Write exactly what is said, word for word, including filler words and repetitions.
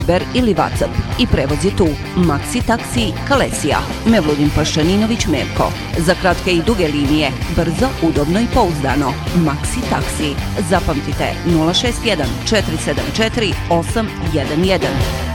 Viber ili WhatsApp i prevoz je tu. Maxi Taksi Kalesija, Mevludin Pašaninović Mevko. Za kratke i duge linije, brzo, udobno i pouzdano. Maxi Taksi. Zapamtite nula šest jedan četiri sedam četiri osam jedan jedan.